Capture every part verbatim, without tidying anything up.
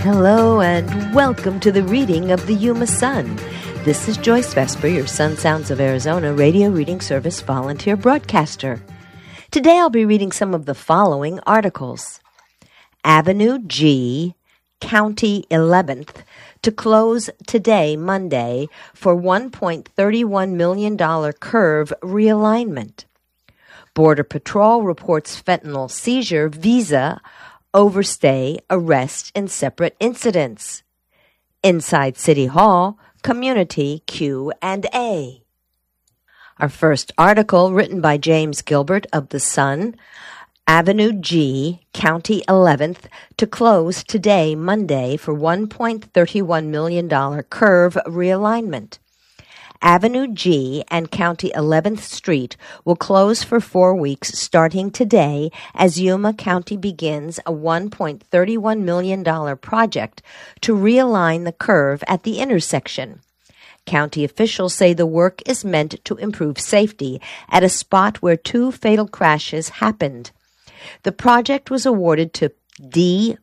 Hello and welcome to the reading of the Yuma Sun. This is Joyce Vesper, your Sun Sounds of Arizona radio reading service volunteer broadcaster. Today I'll be reading some of the following articles. Avenue G, County eleventh, to close today, Monday, for one point three one million dollars curve realignment. Border Patrol reports fentanyl seizure, visa, overstay, arrest, in separate incidents. Inside City Hall, community Q and A. Our first article, written by James Gilbert of The Sun, Avenue G, County eleventh, to close today, Monday, for one point three one million dollars curve realignment. Avenue G and County eleventh Street will close for four weeks starting today as Yuma County begins a one point three one million dollars project to realign the curve at the intersection. County officials say the work is meant to improve safety at a spot where two fatal crashes happened. The project was awarded to D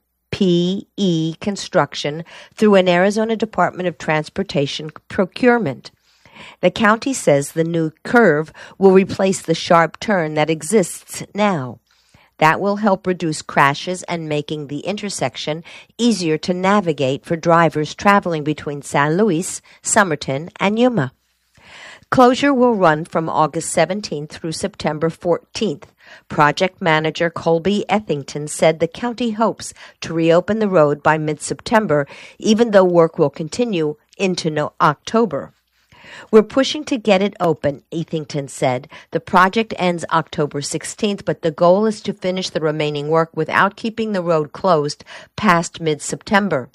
P E Construction through an Arizona Department of Transportation procurement. The county says the new curve will replace the sharp turn that exists now. That will help reduce crashes and making the intersection easier to navigate for drivers traveling between San Luis, Somerton, and Yuma. Closure will run from August seventeenth through September fourteenth. Project manager Colby Ethington said the county hopes to reopen the road by mid-September, even though work will continue into no- October. We're pushing to get it open, Ethington said. The project ends October sixteenth, but the goal is to finish the remaining work without keeping the road closed past mid-September.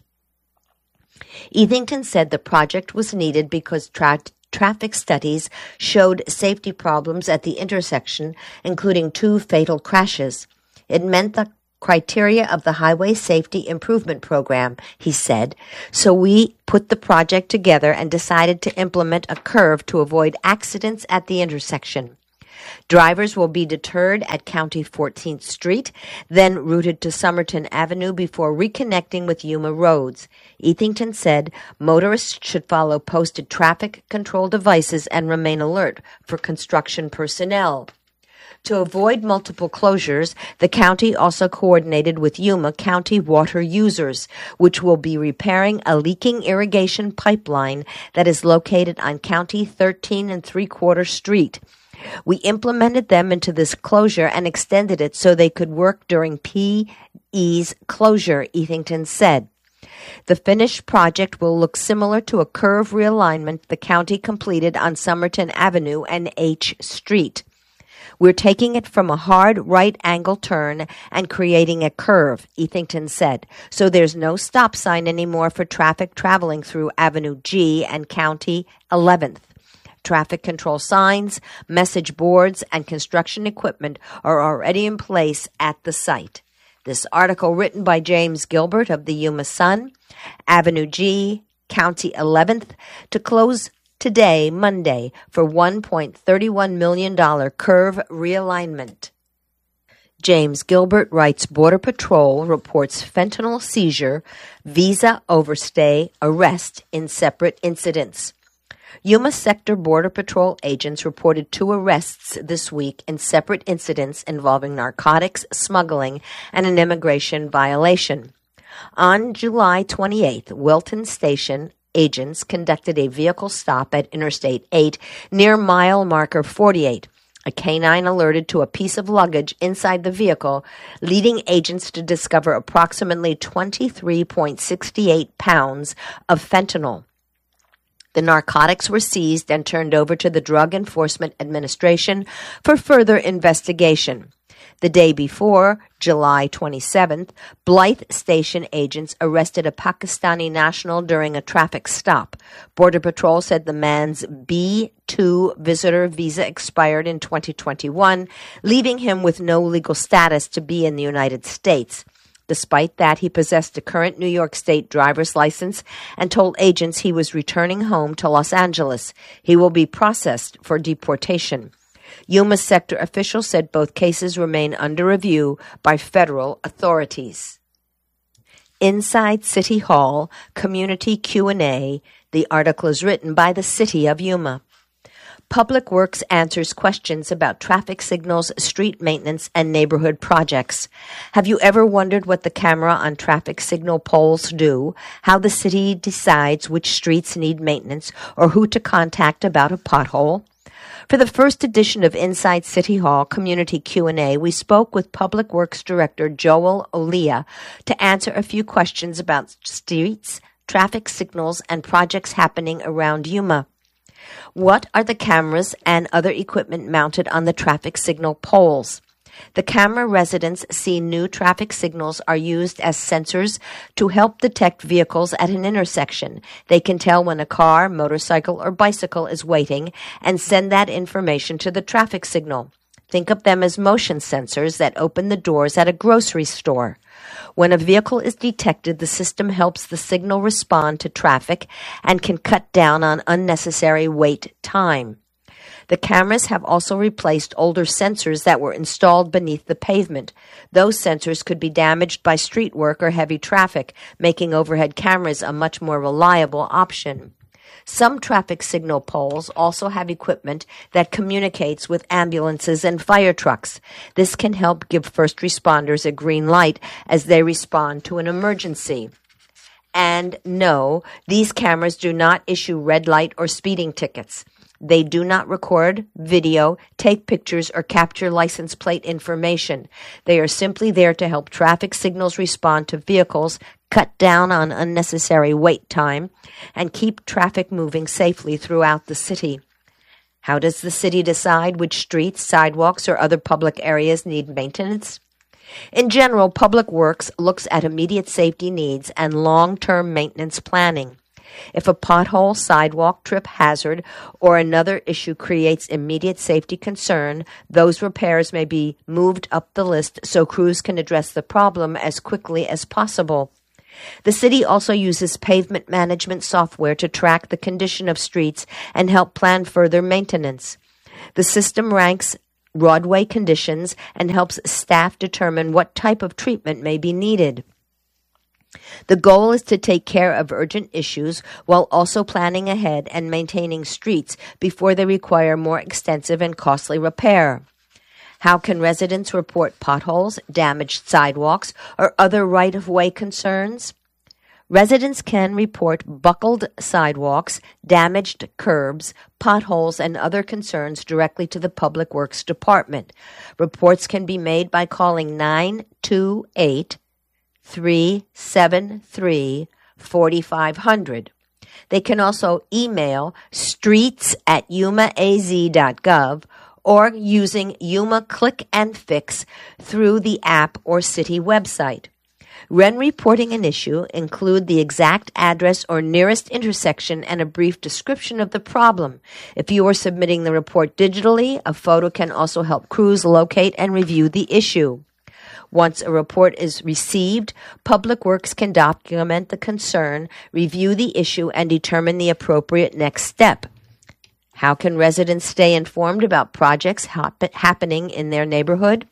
Ethington said the project was needed because tra- traffic studies showed safety problems at the intersection, including two fatal crashes. It meant the criteria of the Highway Safety Improvement Program, he said. So we put the project together and decided to implement a curve to avoid accidents at the intersection. Drivers will be deterred at County fourteenth Street, then routed to Somerton Avenue before reconnecting with Yuma roads. Ethington said motorists should follow posted traffic control devices and remain alert for construction personnel. To avoid multiple closures, the county also coordinated with Yuma County water users, which will be repairing a leaking irrigation pipeline that is located on County thirteen and three-quarter Street. We implemented them into this closure and extended it so they could work during P E's closure, Ethington said. The finished project will look similar to a curve realignment the county completed on Somerton Avenue and H Street. We're taking it from a hard right-angle turn and creating a curve, Ethington said, so there's no stop sign anymore for traffic traveling through Avenue G and County eleventh. Traffic control signs, message boards, and construction equipment are already in place at the site. This article written by James Gilbert of the Yuma Sun, Avenue G, County eleventh, to close today, Monday, for one point three one million dollars curve realignment. James Gilbert writes Border Patrol reports fentanyl seizure, visa overstay, arrest in separate incidents. Yuma Sector Border Patrol agents reported two arrests this week in separate incidents involving narcotics, smuggling, and an immigration violation. On July twenty-eighth, Wilton Station agents conducted a vehicle stop at Interstate eight near mile marker forty-eight. A canine alerted to a piece of luggage inside the vehicle, leading agents to discover approximately twenty-three point six eight pounds of fentanyl. The narcotics were seized and turned over to the Drug Enforcement Administration for further investigation. The day before, July twenty-seventh, Blythe Station agents arrested a Pakistani national during a traffic stop. Border Patrol said the man's B two visitor visa expired in twenty twenty-one, leaving him with no legal status to be in the United States. Despite that, he possessed a current New York State driver's license and told agents he was returning home to Los Angeles. He will be processed for deportation. Yuma sector officials said both cases remain under review by federal authorities. Inside City Hall, Community Q and A. The article is written by the City of Yuma. Public Works answers questions about traffic signals, street maintenance, and neighborhood projects. Have you ever wondered what the camera on traffic signal poles do, how the city decides which streets need maintenance, or who to contact about a pothole? For the first edition of Inside City Hall Community Q and A, we spoke with Public Works Director Joel Olea to answer a few questions about streets, traffic signals, and projects happening around Yuma. What are the cameras and other equipment mounted on the traffic signal poles? The camera residents see new traffic signals are used as sensors to help detect vehicles at an intersection. They can tell when a car, motorcycle, or bicycle is waiting and send that information to the traffic signal. Think of them as motion sensors that open the doors at a grocery store. When a vehicle is detected, the system helps the signal respond to traffic and can cut down on unnecessary wait time. The cameras have also replaced older sensors that were installed beneath the pavement. Those sensors could be damaged by street work or heavy traffic, making overhead cameras a much more reliable option. Some traffic signal poles also have equipment that communicates with ambulances and fire trucks. This can help give first responders a green light as they respond to an emergency. And no, these cameras do not issue red light or speeding tickets. They do not record, video, take pictures, or capture license plate information. They are simply there to help traffic signals respond to vehicles, cut down on unnecessary wait time, and keep traffic moving safely throughout the city. How does the city decide which streets, sidewalks, or other public areas need maintenance? In general, Public Works looks at immediate safety needs and long-term maintenance planning. If a pothole, sidewalk, trip hazard, or another issue creates immediate safety concern, those repairs may be moved up the list so crews can address the problem as quickly as possible. The city also uses pavement management software to track the condition of streets and help plan further maintenance. The system ranks roadway conditions and helps staff determine what type of treatment may be needed. The goal is to take care of urgent issues while also planning ahead and maintaining streets before they require more extensive and costly repair. How can residents report potholes, damaged sidewalks, or other right-of-way concerns? Residents can report buckled sidewalks, damaged curbs, potholes, and other concerns directly to the Public Works Department. Reports can be made by calling nine two eight, three seven three, four five zero zero. They can also email streets at yuma a z dot gov or using Yuma Click and Fix through the app or city website. When reporting an issue, include the exact address or nearest intersection and a brief description of the problem. If you are submitting the report digitally, a photo can also help crews locate and review the issue. Once a report is received, Public Works can document the concern, review the issue, and determine the appropriate next step. How can residents stay informed about projects hap- happening in their neighborhood?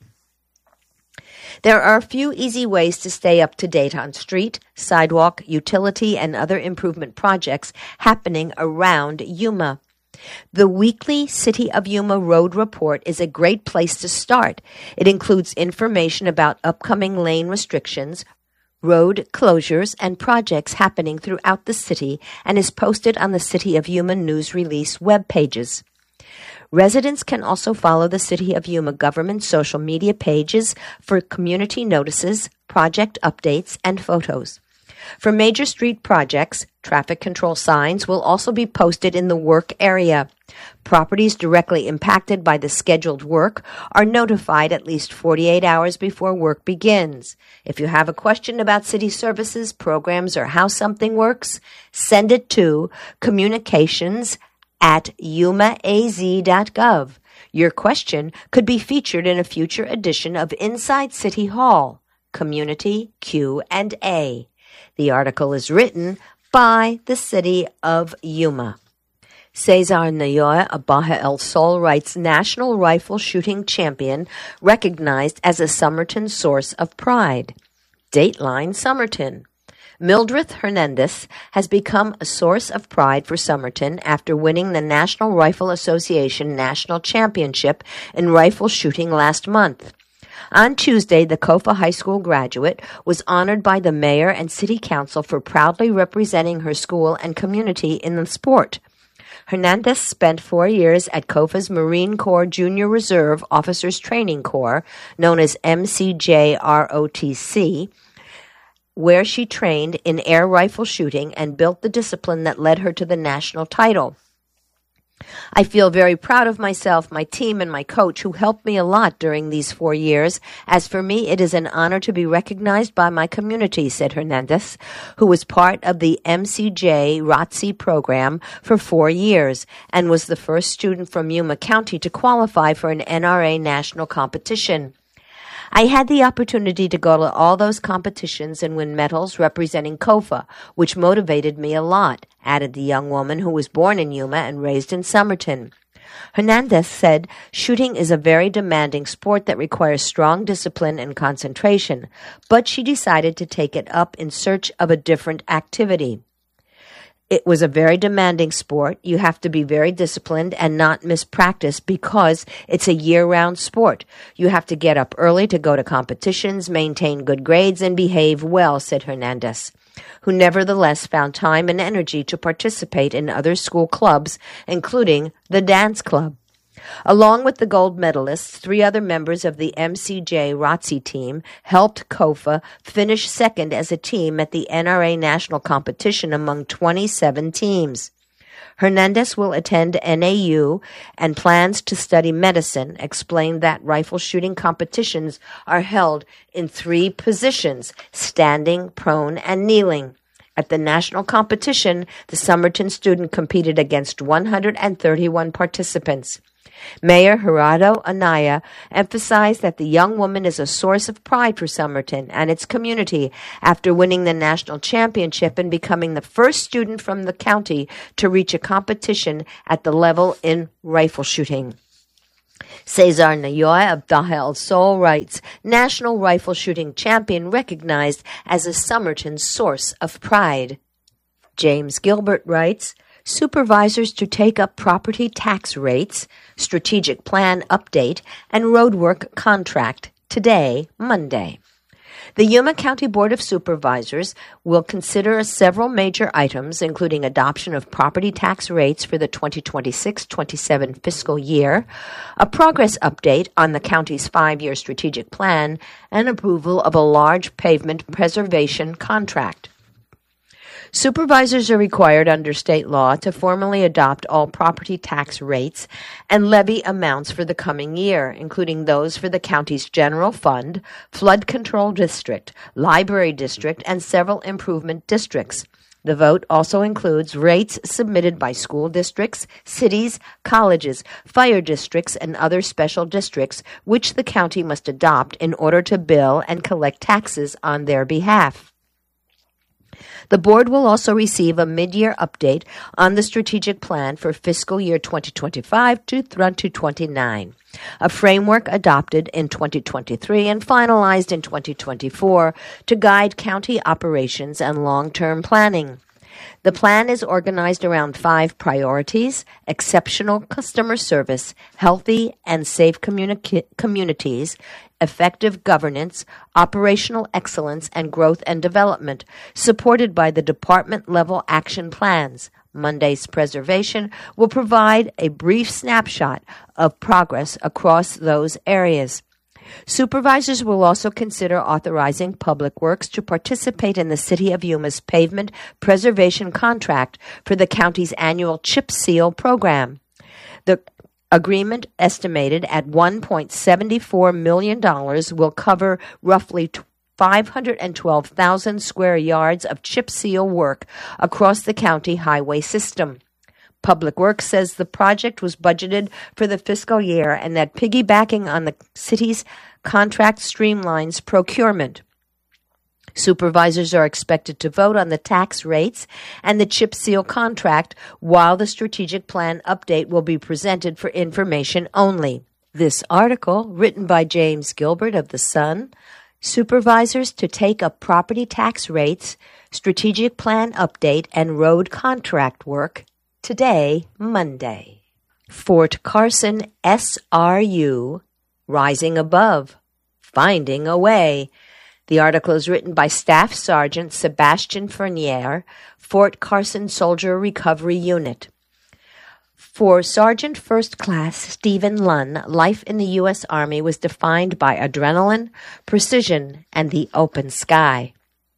There are a few easy ways to stay up to date on street, sidewalk, utility, and other improvement projects happening around Yuma. The weekly City of Yuma Road Report is a great place to start. It includes information about upcoming lane restrictions, road closures, and projects happening throughout the city and is posted on the City of Yuma news release web pages. Residents can also follow the City of Yuma government social media pages for community notices, project updates, and photos. For major street projects, traffic control signs will also be posted in the work area. Properties directly impacted by the scheduled work are notified at least forty-eight hours before work begins. If you have a question about city services, programs, or how something works, send it to communications at yuma a z dot gov. Your question could be featured in a future edition of Inside City Hall, Community Q and A. The article is written by the City of Yuma. Cesar Nayoa of Baja El Sol writes, National Rifle Shooting Champion recognized as a Somerton source of pride. Dateline Somerton. Mildred Hernandez has become a source of pride for Somerton after winning the National Rifle Association National Championship in rifle shooting last month. On Tuesday, the Kofa High School graduate was honored by the mayor and city council for proudly representing her school and community in the sport. Hernandez spent four years at Kofa's Marine Corps Junior Reserve Officers Training Corps, known as M C J R O T C, where she trained in air rifle shooting and built the discipline that led her to the national title. I feel very proud of myself, my team, and my coach, who helped me a lot during these four years. As for me, it is an honor to be recognized by my community, said Hernandez, who was part of the M C J R O T C program for four years and was the first student from Yuma County to qualify for an N R A national competition. I had the opportunity to go to all those competitions and win medals representing Kofa, which motivated me a lot, added the young woman who was born in Yuma and raised in Somerton. Hernandez said, shooting is a very demanding sport that requires strong discipline and concentration, but she decided to take it up in search of a different activity. It was a very demanding sport. You have to be very disciplined and not miss practice because it's a year-round sport. You have to get up early to go to competitions, maintain good grades, and behave well, said Hernandez, who nevertheless found time and energy to participate in other school clubs, including the dance club. Along with the gold medalists, three other members of the M C J R O T C team helped Kofa finish second as a team at the N R A national competition among twenty-seven teams. Hernandez will attend N A U and plans to study medicine, explained that rifle shooting competitions are held in three positions, standing, prone, and kneeling. At the national competition, the Somerton student competed against one hundred thirty-one participants. Mayor Gerardo Anaya emphasized that the young woman is a source of pride for Somerton and its community after winning the national championship and becoming the first student from the county to reach a competition at the level in rifle shooting. Cesar Nayoy of Daja El Sol writes, National Rifle Shooting Champion recognized as a Somerton source of pride. James Gilbert writes, Supervisors to take up property tax rates, strategic plan update, and roadwork contract today, Monday. The Yuma County Board of Supervisors will consider several major items, including adoption of property tax rates for the twenty twenty-six twenty-seven fiscal year, a progress update on the county's five-year strategic plan, and approval of a large pavement preservation contract. Supervisors are required under state law to formally adopt all property tax rates and levy amounts for the coming year, including those for the county's general fund, flood control district, library district, and several improvement districts. The vote also includes rates submitted by school districts, cities, colleges, fire districts, and other special districts, which the county must adopt in order to bill and collect taxes on their behalf. The board will also receive a mid-year update on the strategic plan for fiscal year twenty twenty-five to twenty twenty-nine, a framework adopted in twenty twenty-three and finalized in twenty twenty-four to guide county operations and long-term planning. The plan is organized around five priorities: exceptional customer service, healthy and safe communi- communities, effective governance, operational excellence, and growth and development, supported by the department-level action plans. Monday's preservation will provide a brief snapshot of progress across those areas. Supervisors will also consider authorizing Public Works to participate in the City of Yuma's pavement preservation contract for the county's annual chip seal program. The agreement, estimated at one point seven four million dollars, will cover roughly five hundred twelve thousand square yards of chip seal work across the county highway system. Public Works says the project was budgeted for the fiscal year and that piggybacking on the city's contract streamlines procurement. Supervisors are expected to vote on the tax rates and the chip seal contract, while the strategic plan update will be presented for information only. This article, written by James Gilbert of The Sun, Supervisors to take up property tax rates, strategic plan update and road contract work today, Monday. Fort Carson S R U, rising above, finding a way. The article is written by Staff Sergeant Sebastian Fernier, Fort Carson Soldier Recovery Unit. For Sergeant First Class Stephen Lunn, life in the U S. Army was defined by adrenaline, precision, and the open sky.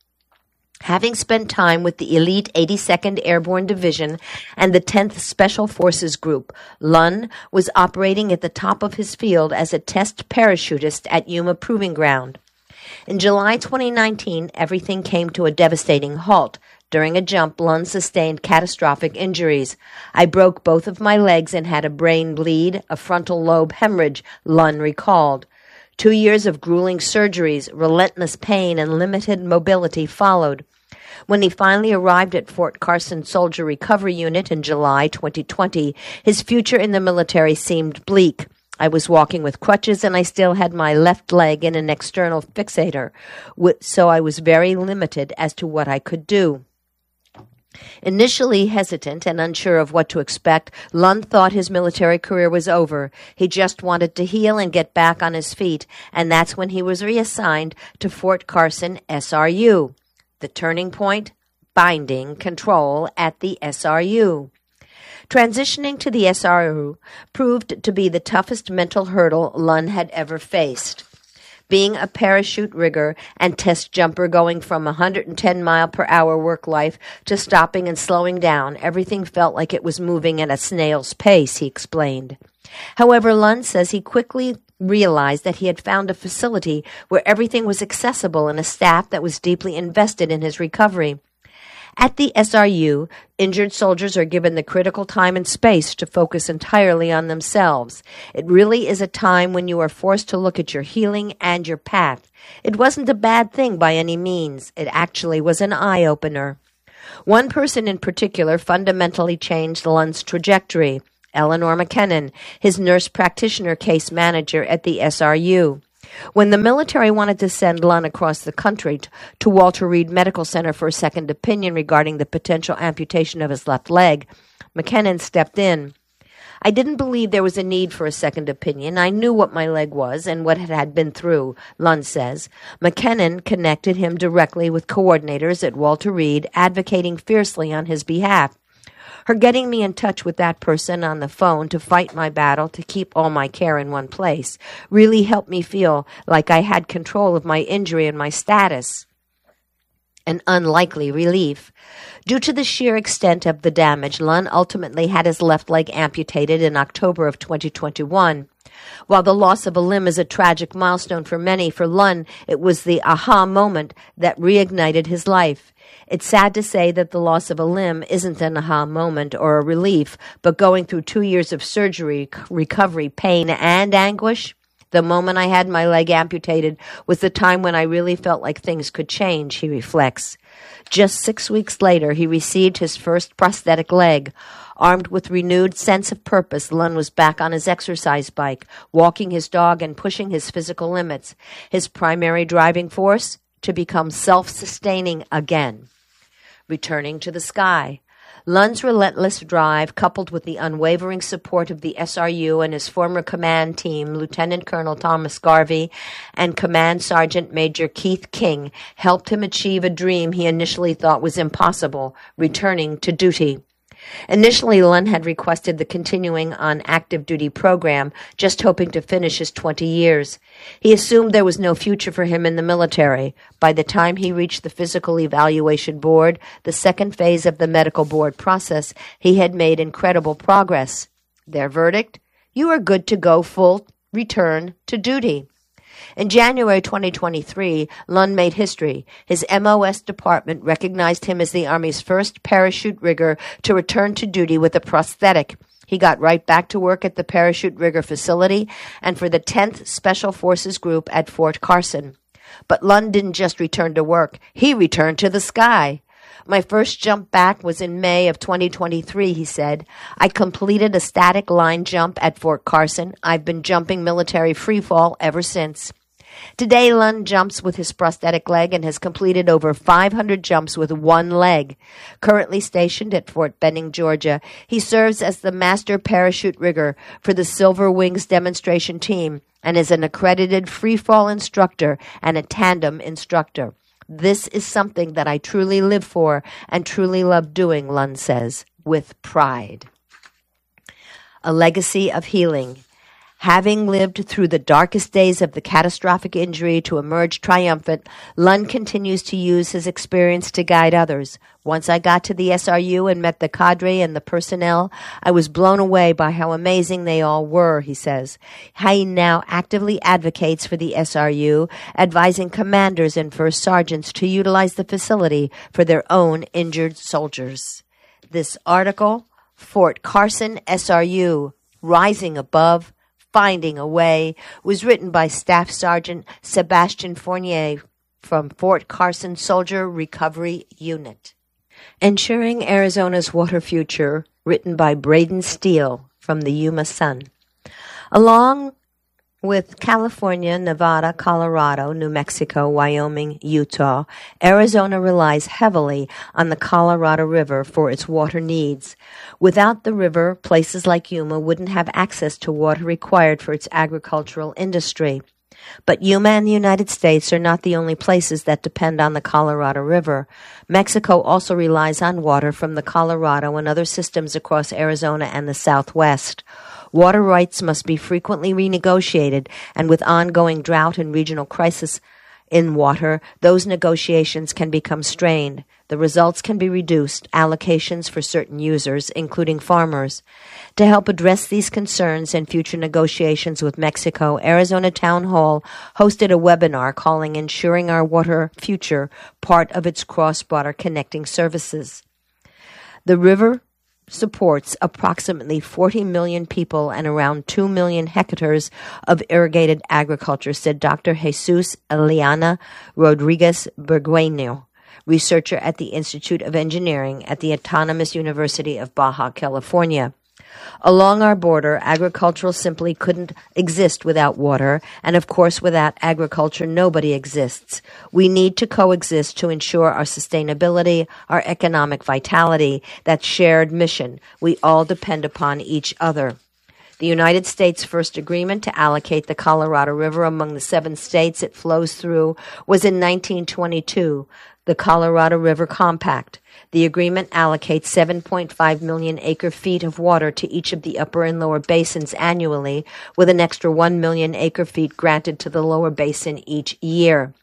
Having spent time with the elite eighty-second Airborne Division and the tenth Special Forces Group, Lunn was operating at the top of his field as a test parachutist at Yuma Proving Ground. In July twenty nineteen, everything came to a devastating halt. During a jump, Lunn sustained catastrophic injuries. I broke both of my legs and had a brain bleed, a frontal lobe hemorrhage, Lunn recalled. Two years of grueling surgeries, relentless pain, and limited mobility followed. When he finally arrived at Fort Carson Soldier Recovery Unit in July twenty twenty, his future in the military seemed bleak. I was walking with crutches, and I still had my left leg in an external fixator, so I was very limited as to what I could do. Initially hesitant and unsure of what to expect, Lunn thought his military career was over. He just wanted to heal and get back on his feet, and that's when he was reassigned to Fort Carson S R U. The turning point? Binding control at the S R U. Transitioning to the S R U proved to be the toughest mental hurdle Lunn had ever faced. Being a parachute rigger and test jumper, going from one hundred ten mile per hour work life to stopping and slowing down, everything felt like it was moving at a snail's pace, he explained. However, Lunn says he quickly realized that he had found a facility where everything was accessible and a staff that was deeply invested in his recovery. At the S R U, injured soldiers are given the critical time and space to focus entirely on themselves. It really is a time when you are forced to look at your healing and your path. It wasn't a bad thing by any means. It actually was an eye-opener. One person in particular fundamentally changed Lunn's trajectory, Eleanor McKinnon, his nurse practitioner case manager at the S R U. When the military wanted to send Lunn across the country t- to Walter Reed Medical Center for a second opinion regarding the potential amputation of his left leg, McKinnon stepped in. I didn't believe there was a need for a second opinion. I knew what my leg was and what it had been through, Lunn says. McKinnon connected him directly with coordinators at Walter Reed, advocating fiercely on his behalf. Her getting me in touch with that person on the phone to fight my battle to keep all my care in one place really helped me feel like I had control of my injury and my status. An unlikely relief. Due to the sheer extent of the damage, Lunn ultimately had his left leg amputated in October of twenty twenty-one. While the loss of a limb is a tragic milestone for many, for Lunn, it was the aha moment that reignited his life. It's sad to say that the loss of a limb isn't an aha moment or a relief, but going through two years of surgery, recovery, pain, and anguish, the moment I had my leg amputated was the time when I really felt like things could change, he reflects. Just six weeks later, he received his first prosthetic leg. Armed with renewed sense of purpose, Lunn was back on his exercise bike, walking his dog and pushing his physical limits. His primary driving force? To become self-sustaining again. Returning to the sky. Lunn's relentless drive, coupled with the unwavering support of the S R U and his former command team, Lieutenant Colonel Thomas Garvey and Command Sergeant Major Keith King, helped him achieve a dream he initially thought was impossible, returning to duty. Initially, Lunn had requested the continuing on active duty program, just hoping to finish his twenty years. He assumed there was no future for him in the military. By the time he reached the Physical Evaluation Board, the second phase of the medical board process, he had made incredible progress. Their verdict? You are good to go full return to duty. In January twenty twenty-three, Lunn made history. His M O S department recognized him as the Army's first parachute rigger to return to duty with a prosthetic. He got right back to work at the parachute rigger facility and for the tenth Special Forces Group at Fort Carson. But Lunn didn't just return to work. He returned to the sky. My first jump back was in May of twenty twenty-three, he said. I completed a static line jump at Fort Carson. I've been jumping military freefall ever since. Today, Lund jumps with his prosthetic leg and has completed over five hundred jumps with one leg. Currently stationed at Fort Benning, Georgia, he serves as the master parachute rigger for the Silver Wings demonstration team and is an accredited free-fall instructor and a tandem instructor. This is something that I truly live for and truly love doing, Lund says, with pride. A legacy of healing. Having lived through the darkest days of the catastrophic injury to emerge triumphant, Lund continues to use his experience to guide others. Once I got to the S R U and met the cadre and the personnel, I was blown away by how amazing they all were, he says. He now actively advocates for the S R U, advising commanders and first sergeants to utilize the facility for their own injured soldiers. This article, Fort Carson S R U, Rising Above, Finding a Way, was written by Staff Sergeant Sebastian Fournier from Fort Carson Soldier Recovery Unit. Ensuring Arizona's Water Future, written by Braden Steele from the Yuma Sun. Along with California, Nevada, Colorado, New Mexico, Wyoming, Utah, Arizona relies heavily on the Colorado River for its water needs. Without the river, places like Yuma wouldn't have access to water required for its agricultural industry. But Yuma and the United States are not the only places that depend on the Colorado River. Mexico also relies on water from the Colorado and other systems across Arizona and the Southwest. Water rights must be frequently renegotiated, and with ongoing drought and regional crisis in water, those negotiations can become strained. The results can be reduced allocations for certain users, including farmers. To help address these concerns and future negotiations with Mexico, Arizona Town Hall hosted a webinar calling Ensuring Our Water Future part of its cross-border connecting services. The river supports approximately forty million people and around two million hectares of irrigated agriculture, said Doctor Jesus Eliana Rodriguez Burgueño, researcher at the Institute of Engineering at the Autonomous University of Baja California. Along our border, agriculture simply couldn't exist without water, and of course without agriculture nobody exists. We need to coexist to ensure our sustainability, our economic vitality, that shared mission. We all depend upon each other. The United States' first agreement to allocate the Colorado River among the seven states it flows through was in nineteen twenty-two, the Colorado River Compact. The agreement allocates seven point five million acre-feet of water to each of the upper and lower basins annually, with an extra one million acre-feet granted to the lower basin each year.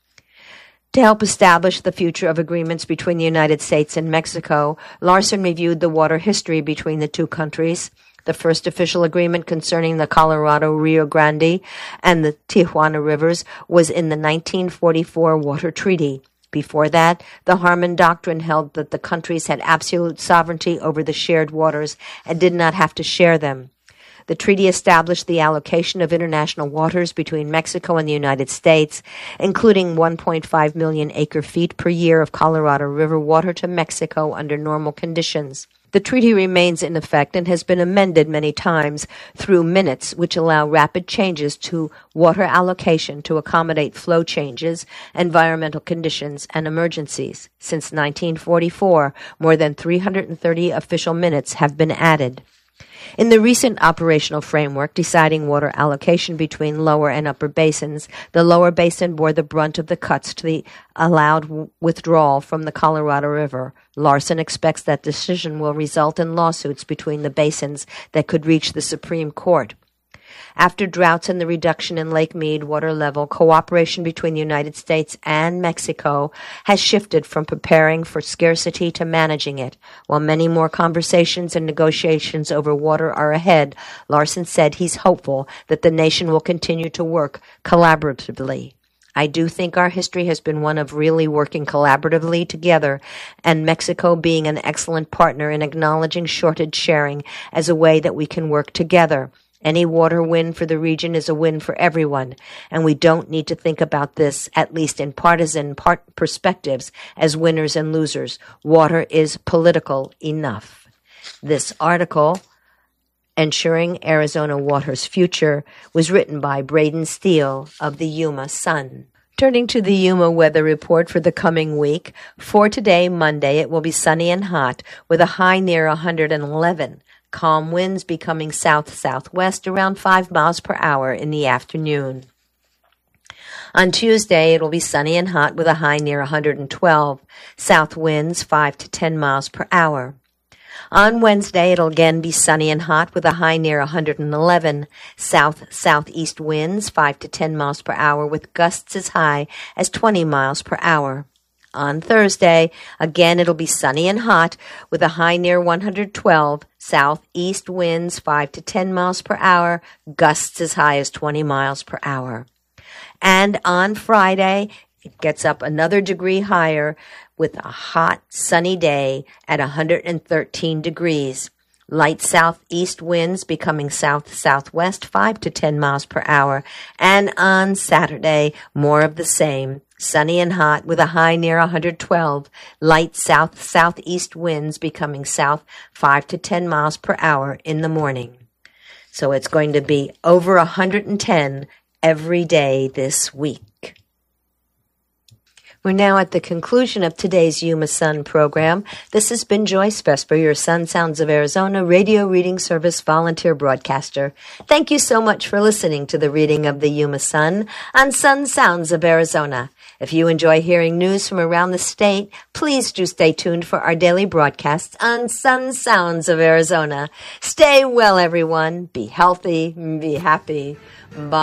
To help establish the future of agreements between the United States and Mexico, Larson reviewed the water history between the two countries. The first official agreement concerning the Colorado, Rio Grande, and the Tijuana rivers was in the nineteen forty-four Water Treaty. Before that, the Harmon Doctrine held that the countries had absolute sovereignty over the shared waters and did not have to share them. The treaty established the allocation of international waters between Mexico and the United States, including one point five million acre-feet per year of Colorado River water to Mexico under normal conditions. The treaty remains in effect and has been amended many times through minutes, which allow rapid changes to water allocation to accommodate flow changes, environmental conditions, and emergencies. Since nineteen forty-four, more than three hundred thirty official minutes have been added. In the recent operational framework deciding water allocation between lower and upper basins, the lower basin bore the brunt of the cuts to the allowed w- withdrawal from the Colorado River. Larson expects that decision will result in lawsuits between the basins that could reach the Supreme Court. After droughts and the reduction in Lake Mead water level, cooperation between the United States and Mexico has shifted from preparing for scarcity to managing it. While many more conversations and negotiations over water are ahead, Larson said he's hopeful that the nation will continue to work collaboratively. I do think our history has been one of really working collaboratively together, and Mexico being an excellent partner in acknowledging shortage sharing as a way that we can work together. Any water win for the region is a win for everyone, and we don't need to think about this, at least in partisan part perspectives, as winners and losers. Water is political enough. This article Ensuring Arizona Water's Future was written by Braden Steele of the Yuma Sun. Turning to the Yuma weather report for the coming week, for today, Monday, it will be sunny and hot with a high near one hundred eleven. Calm winds becoming south-southwest around five miles per hour in the afternoon. On Tuesday, it will be sunny and hot with a high near one hundred twelve. South winds five to ten miles per hour. On Wednesday, it'll again be sunny and hot with a high near one hundred eleven. South-southeast winds five to ten miles per hour with gusts as high as twenty miles per hour. On Thursday, again it'll be sunny and hot with a high near one hundred twelve. Southeast winds five to ten miles per hour, gusts as high as twenty miles per hour. And on Friday, it gets up another degree higher with a hot, sunny day at one hundred thirteen degrees. Light southeast winds becoming south-southwest five to ten miles per hour. And on Saturday, more of the same. Sunny and hot with a high near one hundred twelve. Light south-southeast winds becoming south five to ten miles per hour in the morning. So it's going to be over one hundred ten every day this week. We're now at the conclusion of today's Yuma Sun program. This has been Joyce Vesper, your Sun Sounds of Arizona radio reading service volunteer broadcaster. Thank you so much for listening to the reading of the Yuma Sun on Sun Sounds of Arizona. If you enjoy hearing news from around the state, please do stay tuned for our daily broadcasts on Sun Sounds of Arizona. Stay well, everyone. Be healthy. Be happy. Bye.